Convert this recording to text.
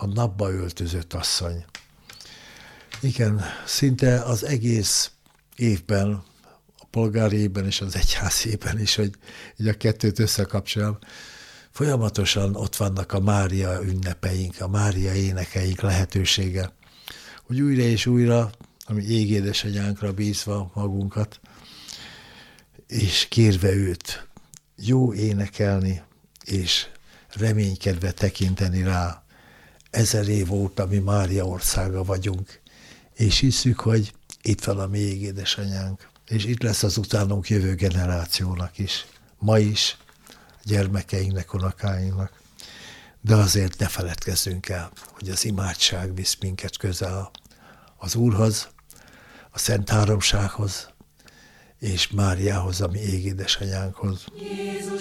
a napba öltözött asszony. Igen, szinte az egész évben, a polgári évben és az egyházi évben is, hogy így a kettőt összekapcsoljam, folyamatosan ott vannak a Mária ünnepeink, a Mária énekeink lehetősége, hogy újra és újra, ami égédesanyánkra bízva magunkat, és kérve őt jó énekelni, és reménykedve tekinteni rá. 1000 év óta mi Mária országa vagyunk, és hiszük, hogy itt van a mi égédesanyánk, és itt lesz az utánunk jövő generációnak is, ma is, a gyermekeinknek, unokáinknak. De azért ne feledkezzünk el, hogy az imádság visz minket közel az Úrhoz, a Szent Háromsághoz, és Máriához, a mi égédesanyánkhoz.